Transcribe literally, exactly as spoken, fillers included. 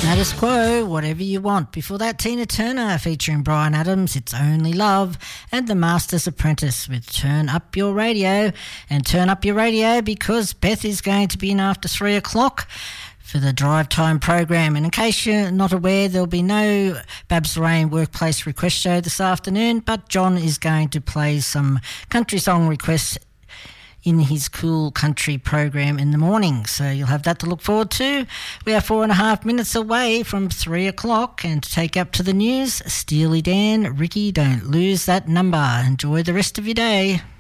Status Quo, Whatever You Want. Before that, Tina Turner featuring Bryan Adams, It's Only Love, and The Master's Apprentice with Turn Up Your Radio. And turn up your radio because Beth is going to be in after three o'clock for the Drive Time program. And in case you're not aware, there'll be no Babs Lorraine Workplace Request Show this afternoon, but John is going to play some country song requests in his Cool Country program in the morning. So you'll have that to look forward to. We are four and a half minutes away from three o'clock, and to take up to the news, Steely Dan, Ricky, don't lose that number. Enjoy the rest of your day.